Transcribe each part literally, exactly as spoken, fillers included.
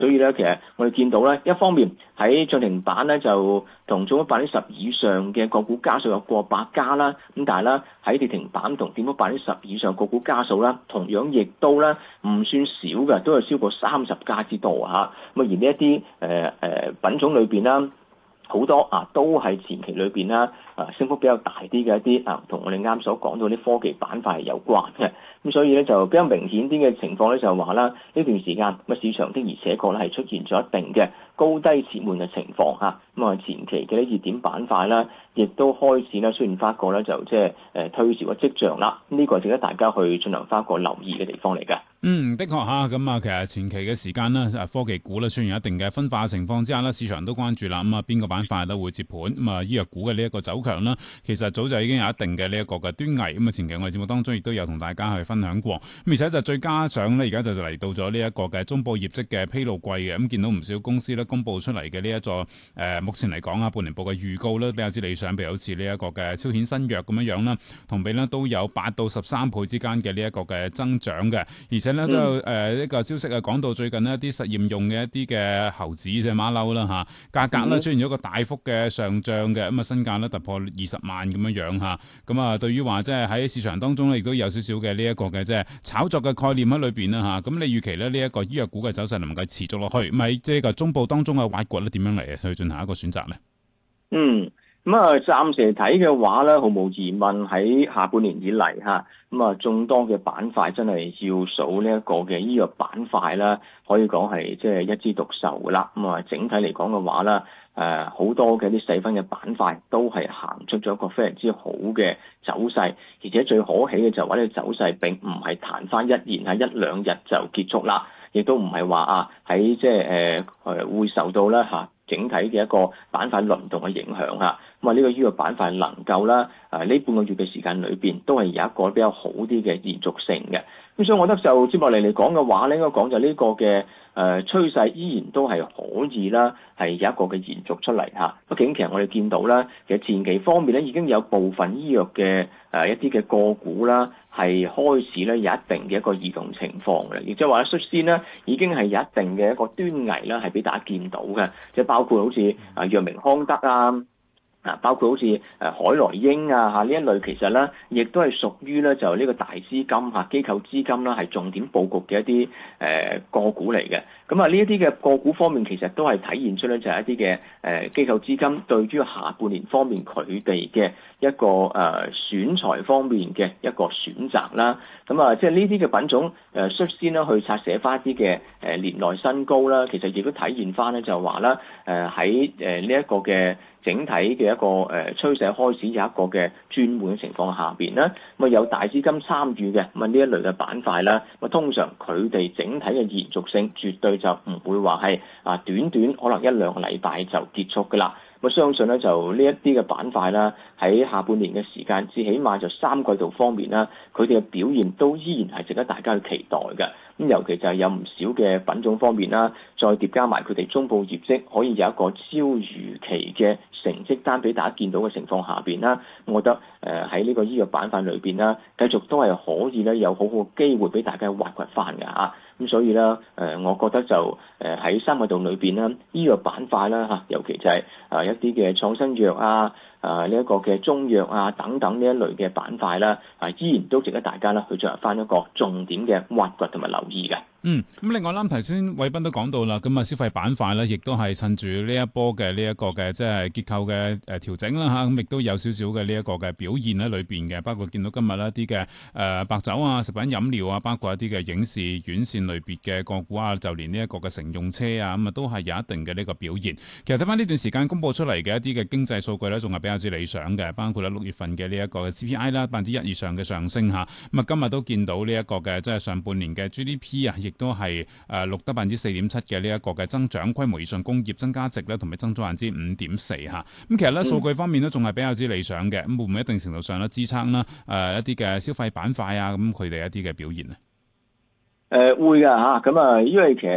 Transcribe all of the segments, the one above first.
所以咧，其實我哋見到咧，一方面喺漲停板咧就同中幅百分之十以上嘅個股家數有過百家啦，咁但係咧喺跌停板同跌幅百分之十以上個股家數啦，同樣亦都咧唔算少嘅，都係超過三十家之多嚇。咁啊而呢一啲誒誒品種裏邊啦，好多啊都係前期裏邊啦啊升幅比較大啲嘅一啲啊，同我哋啱所講到啲科技板塊係有關嘅。咁所以咧就比較明顯啲嘅情況咧就係話啦，呢段時間咁市場的而且確咧係出現咗一定嘅高低切換嘅情況嚇。咁啊前期嘅啲熱點板塊啦，亦都開始咧出現翻個咧就即係誒退潮嘅跡象啦。呢、這個值得大家去進行翻個留意嘅地方嚟嘅。 嗯，的確嚇，咁啊，其實前期嘅時間咧，科技股咧出現一定嘅分化情況之下咧，市場都關注啦。咁啊，邊個板塊都會接盤？咁啊，醫藥股嘅呢一個走強啦，其實早就已經有一定嘅呢一個嘅端倪。咁啊，前期我哋節目當中亦都有同大家去分享過。咁而且就最加上咧，而家就嚟到咗呢一個嘅中報業績嘅披露季嘅。咁見到唔少公司咧公佈出嚟嘅呢一座誒、呃，目前嚟講啊，半年報嘅預告咧比較之理想，譬如好似呢一個嘅超顯新藥咁樣樣啦，同比咧都有八到十三倍之間嘅呢一個嘅增長嘅，而且咧都有誒。嗯誒，呢個消息啊，講到最近呢一啲實驗用嘅一啲嘅猴子即係馬騮啦嚇，價格咧出現咗一個大幅嘅上漲嘅，咁啊身價咧突破二十萬咁樣樣嚇，咁啊對於話即係喺市場當中咧，亦都有少少嘅呢一個嘅即係炒作嘅概念喺裏邊啦嚇，咁你預期咧呢一個醫藥股嘅走勢能唔能夠持續落去？咁喺即係個中報當中嘅挖掘咧點樣嚟去進行一個選擇咧？ 嗯。咁啊，暫時嚟睇嘅話咧，毫無疑問喺下半年以嚟嚇，咁啊眾多嘅板塊真係要數呢一個嘅醫藥板塊啦，可以講係即係一枝獨秀噶啦。咁啊，整體嚟講嘅話咧，誒、呃、好多嘅啲細分嘅板塊都係行出咗一個非常之好嘅走勢，而且最可喜嘅就係話呢個走勢並唔係彈翻一年喺一兩日就結束啦，亦都唔係話啊喺即係誒誒會受到咧嚇整體嘅一個板塊輪動嘅影響嚇。咁啊，呢個醫藥板塊能夠啦，誒呢半個月嘅時間裏邊都係有一個比較好啲嘅延續性嘅。咁所以我覺得就接落嚟嚟講嘅話咧，應該講就呢個嘅誒趨勢依然都係可以啦，係有一個嘅延續出嚟嚇。畢竟其實我哋見到啦，其實前期方面咧已經有部分醫藥嘅誒一啲嘅個股啦，係開始咧有一定嘅一個異動情況嘅，亦即係話咧率先咧已經係有一定嘅一個端倪啦，係俾大家見到嘅，即係包括好似啊藥明康德啊。啊，包括好似誒海來英啊嚇呢一類，其實咧亦都係屬於咧就呢個大資金嚇機構資金啦，係重點佈局嘅一啲誒、呃、個股嚟嘅。咁啊呢一啲嘅個股方面，其實都係體現出咧就係一啲嘅誒機構資金對於下半年方面佢哋嘅一個誒、呃、選材方面嘅一個選擇啦。咁啊即係呢啲嘅品種誒率先咧去拆寫翻一啲嘅誒年內新高啦，其實亦都體現翻咧就話啦誒喺誒呢一個嘅整體嘅一個誒趨勢開始有一個嘅轉換嘅情況下邊咧，咁啊有大資金參與嘅咁啊呢一類嘅板塊啦，咁通常佢哋整體嘅延續性絕對就唔會話係啊短短可能一兩個禮拜就結束㗎啦。咁相信咧就呢一啲嘅板塊啦，喺下半年嘅時間，至起碼就三季度方面啦，佢哋嘅表現都依然係值得大家去期待嘅。咁尤其就係有唔少嘅品種方面啦，再疊加埋佢哋中報業績，可以有一個超預期嘅成績單俾大家見到嘅情況下邊啦，我覺得誒喺呢個醫藥板塊裏邊啦，繼續都係可以咧有好好嘅機會俾大家挖掘翻㗎嚇。咁所以咧誒，我覺得就誒喺三季度裏邊啦，醫藥板塊啦嚇，尤其就係誒一啲嘅創新藥啊、啊呢一個嘅中藥啊等等呢一類嘅板塊啦，啊依然都值得大家咧去進行翻一個重點嘅挖掘同埋留意嘅。 嗯，咁另外啱頭先偉斌都講到啦，咁啊消費板塊咧，亦都係趁住呢一波嘅呢一個嘅即係結構嘅誒調整啦嚇，咁亦都有少少嘅呢一個嘅表現喺裏邊嘅，包括見到今日一啲嘅誒白酒啊、食品飲料啊，包括一啲嘅影視院線類別嘅個股啊，就連呢一個嘅乘用車啊，咁啊都係有一定嘅呢個表現。其實睇翻呢段時間公佈出嚟嘅一啲嘅經濟數據咧，仲係比較之理想嘅，包括咧六月份嘅呢一個 C P I 啦，百分之一以上嘅上升嚇，咁啊今日都見到呢一個嘅即係上半年嘅 G D P 啊，亦都係誒錄得百分之四點七嘅呢一個嘅增長，規模以上工業增加值咧，同埋增長百分之五點四嚇。咁其實咧數據方面咧，仲係比較之理想嘅。咁會唔會一定程度上咧支撐啦？誒、呃、一啲嘅消費板塊啊，咁佢哋一啲嘅表現咧？ 誒、呃、會㗎嚇。咁啊，因為其實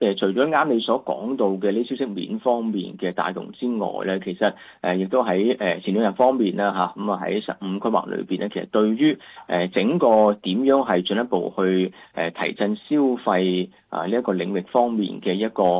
誒除咗啱你所講到嘅呢消息面方面嘅帶動之外咧，其實誒亦都喺誒前兩日方面啦嚇，咁啊喺十五規劃裏邊咧，其實對於誒整個點樣係進一步去誒提振消費啊呢一個領域方面嘅一個